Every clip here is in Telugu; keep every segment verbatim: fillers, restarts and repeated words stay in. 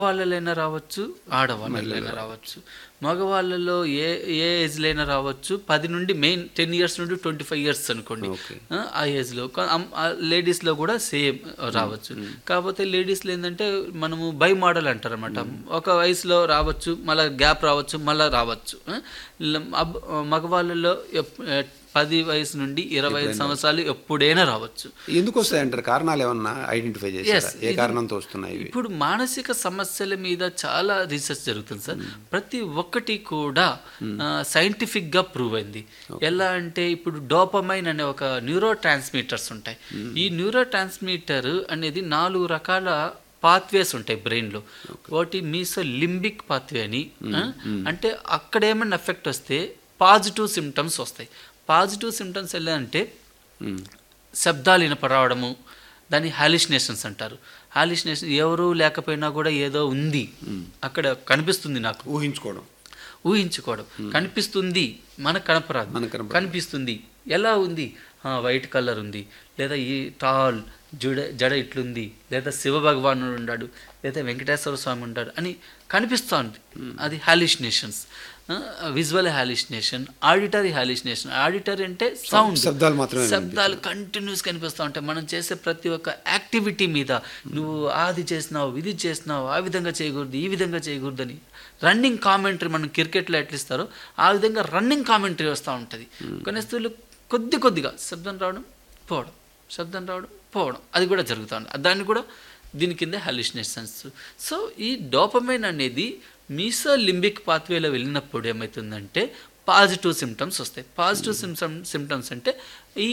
వాళ్ళైనా రావచ్చు, ఆడవాళ్ళైనా రావచ్చు. మగవాళ్ళలో ఏ ఏ ఏజ్‌లైనా రావచ్చు. పది నుండి మెయిన్ పది ఇయర్స్ నుండి ఇరవై ఐదు ఇయర్స్ అనుకోండి. ఓకే. ఆ! ఆ ఏజ్‌లో క అం ఆహ్, లేడీస్‌లో కూడా సేమ్ రావచ్చు. కాకపోతే లేడీస్‌లో ఏందంటే మనము బై మోడల్ అంటారనమాట. ఒక వయసులో రావచ్చు, మళ్ళా గ్యాప్ రావచ్చు, మళ్ళా రావచ్చు. ఆ! లం అబ్ మగవాళ్ళలో ఎప్ ఎట్ పది వయసు నుండి ఇరవై ఐదు ఎప్పుడైనా సంవత్సరాలు ఎప్పుడైనా రావచ్చు. ఎందుకు వస్తాయంటారు? కారణాలు ఏమన్నా ఐడెంటిఫై చేశారా? యెస్. ఏ ఇది కారణంతో వస్తున్నాయి ఇవి? ఇప్పుడు మానసిక సమస్యల మీద చాలా రీసెర్చ్ జరుగుతుంది సార్. ప్రతి ఒక్కటి కూడా ఆహ్, సైంటిఫిక్‌గా ప్రూవ్ అయింది. ఎలా అంటే ఇప్పుడు డోపమైన్ అనే ఒక న్యూరో ట్రాన్స్‌మిటర్స్ ఉంటాయి. ఈ న్యూరో ట్రాన్స్‌మిటర్ అనేది నాలుగు రకాల పాత్వేస్ ఉంటాయి బ్రెయిన్‌లో. ఒకటి మీసో లింబిక్ పాత్వే అని. ఆ! అంటే అక్కడ ఏమన్నా ఎఫెక్ట్ వస్తే పాజిటివ్ సిమ్టమ్స్ వస్తాయి. పాజిటివ్ సిమ్టమ్స్ ఎలా అంటే హ్మ్. శబ్దాలు వినపరావడము, దాన్ని హాలిసినేషన్స్ అంటారు. హాలిసినేషన్ ఎవరు లేకపోయినా కూడా ఏదో ఉంది అక్కడ కనిపిస్తుంది నాకు, ఊహించుకోవడం. ఊహించుకోవడం. కనిపిస్తుంది, మనకు కనపరాదు, మనకు కనపడదు. కనిపిస్తుంది. ఎలా ఉంది? ఆ, వైట్ కలర్ ఉంది, లేదా ఈ టాల్ జుడ జడ ఇట్లుంది, లేదా శివ భగవానుడు ఉన్నాడు, లేదా వెంకటేశ్వర స్వామి ఉంటాడు అని కనిపిస్తుంది. అది hallucinations. Visual hallucination, auditory hallucination. Auditory అంటే సౌండ్, శబ్దాలు మాత్రమే శబ్దాలు కంటిన్యూస్ కనిపిస్తూ ఉంటాయి. మనం చేసే ప్రతి ఒక్క యాక్టివిటీ మీద నువ్వు అది చేసినావు, ఇది చేసినావు, ఆ విధంగా చేయకూడదు, ఈ విధంగా చేయకూడదని రన్నింగ్ కామెంటరీ, మనం క్రికెట్లో ఎట్లా ఇస్తారో ఆ విధంగా రన్నింగ్ కామెంటరీ వస్తూ ఉంటుంది. కొన్ని వస్తువులు కొద్ది కొద్దిగా శబ్దం రావడం, పోవడం, శబ్దం రావడం, పోవడం, అది కూడా జరుగుతూ ఉంటుంది. దాన్ని కూడా దీని కింద హాలిసినేషన్స్. సో ఈ డోపమైన్ అనేది మీసో లింబిక్ పాత్వేలో వెళ్ళినప్పుడు ఏమవుతుందంటే పాజిటివ్ సిమ్టమ్స్ వస్తాయి. పాజిటివ్ సిమ్టమ్ సిమ్టమ్స్ అంటే ఈ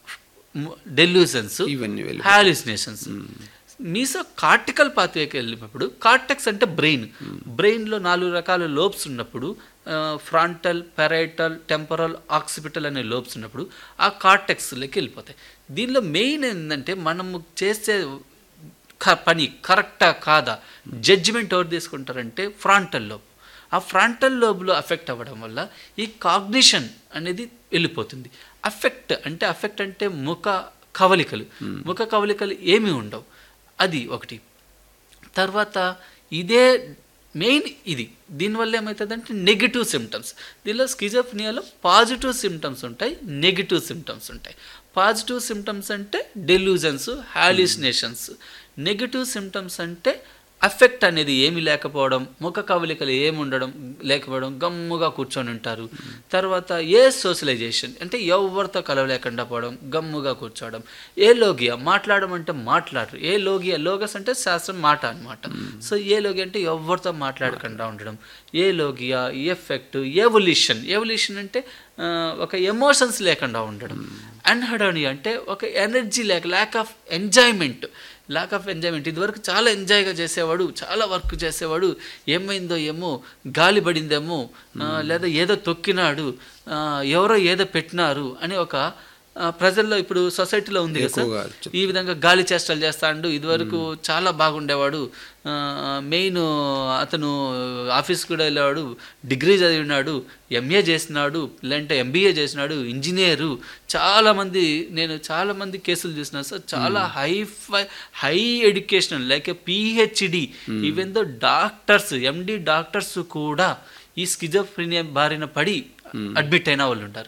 డెల్యూషన్స్, ఇవన్నీ వెళ్ళి హాలిసినేషన్స్. మీసో కార్టికల్ పాత్వేకి వెళ్ళినప్పుడు, కార్టెక్స్ అంటే బ్రెయిన్, బ్రెయిన్లో నాలుగు రకాల లోబ్స్ ఉన్నప్పుడు, ఫ్రాంటల్, పెరైటల్, టెంపరల్, ఆక్సిపిటల్ అనే లోబ్స్ ఉన్నప్పుడు ఆ కార్టెక్స్లోకి వెళ్ళిపోతాయి. దీనిలో మెయిన్ ఏంటంటే మనము చేసే క పని కరెక్టా కాదా జడ్జిమెంట్ ఎవరు తీసుకుంటారంటే ఫ్రాంటల్ లోబ్. ఆ ఫ్రాంటల్ లోబ్లో అఫెక్ట్ అవ్వడం వల్ల ఈ కాగ్నిషన్ అనేది వెళ్ళిపోతుంది. అఫెక్ట్ అంటే అఫెక్ట్ అంటే ముఖ కవలికలు, ముఖ కవలికలు ఏమీ ఉండవు. అది ఒకటి. తర్వాత ఇదే మెయిన్ ఇది. దీనివల్ల ఏమవుతుందంటే నెగిటివ్ సిమ్టమ్స్. దీనిలో స్కిజోఫ్రినియాలో పాజిటివ్ సిమ్టమ్స్ ఉంటాయి, నెగిటివ్ సిమ్టమ్స్ ఉంటాయి. పాజిటివ్ సిమ్టమ్స్ అంటే డెల్యూజన్స్, హాలిసినేషన్స్. నెగిటివ్ సిమ్టమ్స్ అంటే అఫెక్ట్ అనేది ఏమీ లేకపోవడం, ముఖ కవలికలు ఏమి ఉండడం లేకపోవడం, గమ్ముగా కూర్చొని ఉంటారు. తర్వాత ఏ సోషలైజేషన్ అంటే ఎవరితో కలవలేకుండా పోవడం, గమ్ముగా కూర్చోవడం. ఏ లోగియా మాట్లాడడం అంటే మాట్లాడరు. ఏ లోగియా, లోగస్ అంటే శాస్త్రం మాట అనమాట. సో ఏ లోగియా అంటే ఎవరితో మాట్లాడకుండా ఉండడం. ఏ లోగియా, ఎఫెక్ట్, ఎవల్యూషన్. ఎవల్యూషన్ అంటే ఆ, ఒక ఎమోషన్స్ లేకుండా ఉండడం. అన్హెడోనియా అంటే ఒక ఎనర్జీ లేక, lack of enjoyment, lack of enjoyment. ఇదివరకు చాలా ఎంజాయ్గా చేసేవాడు, చాలా వర్క్ చేసేవాడు, ఏమైందో ఏమో, గాలి పడిందేమో, ఆ, లేదా ఏదో తొక్కినాడు, ఆ, ఎవరో ఏదో పెట్టినారు అని ఒక ఆ, ప్రజల్లో ఇప్పుడు సొసైటీలో ఉంది కదా ఎక్కువగా సార్. ఈ విధంగా గాలి చేష్టలు చేస్తాడు. ఇదివరకు చాలా బాగుండేవాడు, మెయిన్ అతను ఆఫీస్కి కూడా వెళ్ళేవాడు, డిగ్రీ చదివినాడు, ఎంఏ చేసినాడు, లేదంటే ఎంబీఏ చేసినాడు, ఇంజనీరు. చాలామంది, నేను చాలామంది కేసులు చూసినాను సార్. చాలా హై ఫై high educational like PhD, even though doctors, ఎండి డాక్టర్స్ కూడా ఈ స్కిజోఫ్రీనియా బారిన పడి అడ్మిట్ అయిన వాళ్ళు ఉంటారు.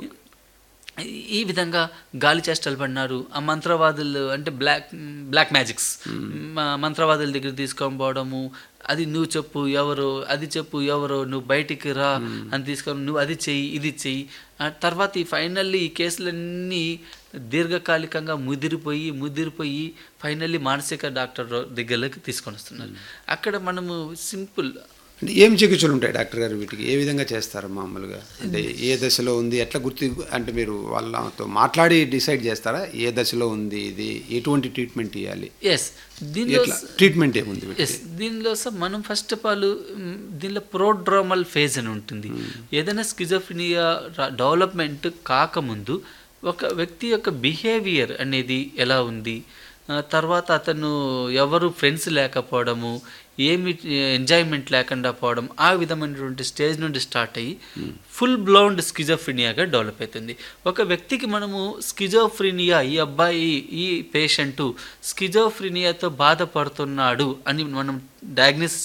ఈ విధంగా గాలి చేష్టలు పడినారు. ఆ మంత్రవాదులు అంటే బ్లాక్ బ్లాక్ మ్యాజిక్స్, మంత్రవాదుల దగ్గర తీసుకొని పోవడము, అది నువ్వు చెప్పు ఎవరు, అది చెప్పు ఎవరు, నువ్వు బయటికి రా అని తీసుకొని నువ్వు అది చెయ్యి, ఇది చెయ్యి. ఆ తర్వాత ఈ ఫైనల్లీ ఈ కేసులన్నీ దీర్ఘకాలికంగా ముదిరిపోయి ముదిరిపోయి ఫైనల్లీ మానసిక డాక్టర్ దగ్గరకి తీసుకొని వస్తున్నారు. అక్కడ మనము సింపుల్ అంటే ఏం చికిత్సలు ఉంటాయి డాక్టర్ గారు వీటికి? ఏ విధంగా చేస్తారు మామూలుగా? అంటే ఏ దశలో ఉంది, ఎట్లా గుర్తు, అంటే మీరు వాళ్ళతో మాట్లాడి డిసైడ్ చేస్తారా ఏ దశలో ఉంది, ఇది ఎటువంటి ట్రీట్మెంట్ ఇవ్వాలి? ఎస్ దీనిలో ఎట్లా ట్రీట్మెంట్ ఏముంది వీటికి? ఎస్ దీనిలో సార్ మనం ఫస్ట్ ఆఫ్ ఆల్ దీనిలో ప్రోడ్రోమల్ ఫేజ్ అని ఉంటుంది. ఏదైనా స్కిజోఫ్రినియా డెవలప్మెంట్ కాకముందు ఒక వ్యక్తి యొక్క బిహేవియర్ అనేది ఎలా ఉంది, ఆ, తర్వాత అతను ఎవరు ఫ్రెండ్స్ లేకపోవడము, ఏమి ఎంజాయ్మెంట్ లేకుండా పోవడం, ఆ విధమైనటువంటి స్టేజ్ నుండి స్టార్ట్ అయ్యి ఫుల్ బ్లౌండ్ స్కిజోఫ్రినియాగా డెవలప్ అవుతుంది. ఒక వ్యక్తికి మనము స్కిజోఫ్రినియా, ఈ అబ్బాయి ఈ పేషెంటు స్కిజోఫ్రినియాతో బాధపడుతున్నాడు అని మనం డయాగ్నోసిస్